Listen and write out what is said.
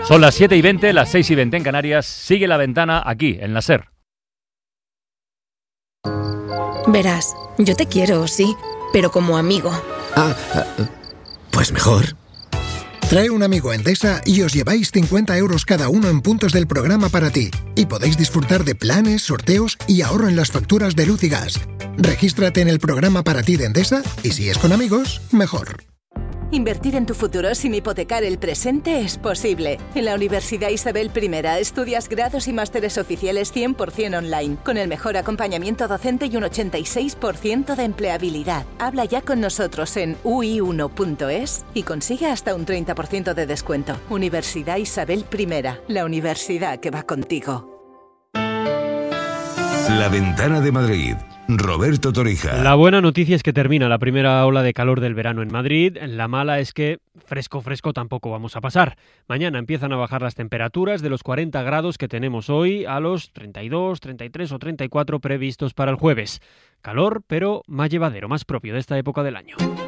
Son las 7:20, las 6:20 en Canarias. Sigue La Ventana aquí, en la SER. Verás, yo te quiero, sí, pero como amigo. Pues mejor. Trae un amigo a Endesa y os lleváis 50 euros cada uno en puntos del programa para ti. Y podéis disfrutar de planes, sorteos y ahorro en las facturas de luz y gas. Regístrate en el programa para ti de Endesa y si es con amigos, mejor. Invertir en tu futuro sin hipotecar el presente es posible. En la Universidad Isabel I estudias grados y másteres oficiales 100% online, con el mejor acompañamiento docente y un 86% de empleabilidad. Habla ya con nosotros en ui1.es y consigue hasta un 30% de descuento. Universidad Isabel I, la universidad que va contigo. La Ventana de Madrid. Roberto Torija. La buena noticia es que termina la primera ola de calor del verano en Madrid. La mala es que fresco tampoco vamos a pasar. Mañana empiezan a bajar las temperaturas de los 40 grados que tenemos hoy a los 32, 33 o 34 previstos para el jueves. Calor, pero más llevadero, más propio de esta época del año.